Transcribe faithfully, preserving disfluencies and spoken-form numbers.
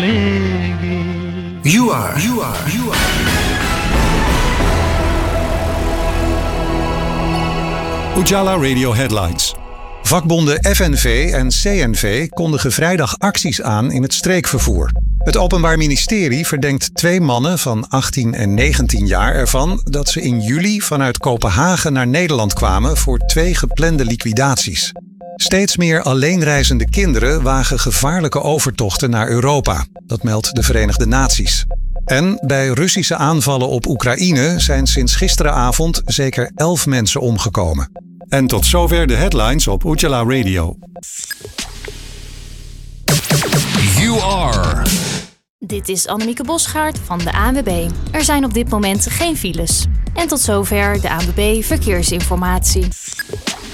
You are, you are, you are. Ujala Radio Headlines. Vakbonden F N V en C N V kondigen vrijdag acties aan in het streekvervoer. Het Openbaar Ministerie verdenkt twee mannen van achttien en negentien jaar ervan dat ze in juli vanuit Kopenhagen naar Nederland kwamen voor twee geplande liquidaties. Steeds meer alleenreizende kinderen wagen gevaarlijke overtochten naar Europa. Dat meldt de Verenigde Naties. En bij Russische aanvallen op Oekraïne zijn sinds gisteravond zeker elf mensen omgekomen. En tot zover de headlines op Ujala Radio. You are. Dit is Annemieke Bosgaard van de A N W B. Er zijn op dit moment geen files. En tot zover de A N W B Verkeersinformatie.